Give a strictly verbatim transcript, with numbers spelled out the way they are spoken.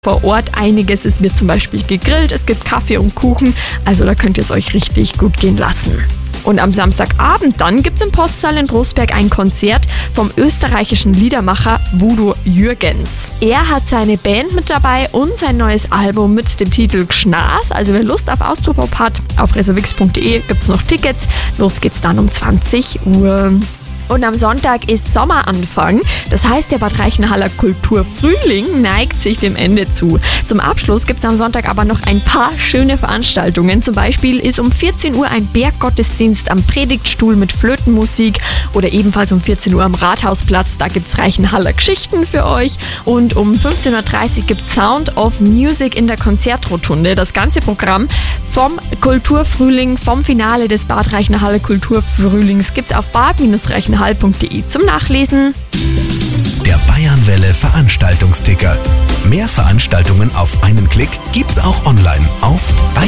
vor Ort einiges. Es wird zum Beispiel gegrillt, es gibt Kaffee und Kuchen, also da könnt ihr es euch richtig gut gehen lassen. Und am Samstagabend dann gibt es im Postsaal in Trostberg ein Konzert vom österreichischen Liedermacher Voodoo Jürgens. Er hat seine Band mit dabei und sein neues Album mit dem Titel Gschnas. Also wer Lust auf Austropop hat, auf reservix punkt de gibt es noch Tickets. Los geht's dann um zwanzig Uhr. Und am Sonntag ist Sommeranfang. Das heißt, der Bad Reichenhaller Kulturfrühling neigt sich dem Ende zu. Zum Abschluss gibt es am Sonntag aber noch ein paar schöne Veranstaltungen. Zum Beispiel ist um vierzehn Uhr ein Berggottesdienst am Predigtstuhl mit Flötenmusik oder ebenfalls um vierzehn Uhr am Rathausplatz. Da gibt es Reichenhaller Geschichten für euch. Und um fünfzehn Uhr dreißig gibt es Sound of Music in der Konzertrotunde. Das ganze Programm vom Kulturfrühling, vom Finale des Bad Reichenhaller Kulturfrühlings gibt es auf bad reichenhall punkt de zum Nachlesen. Der Bayernwelle Veranstaltungsticker. Mehr Veranstaltungen auf einen Klick gibt's auch online auf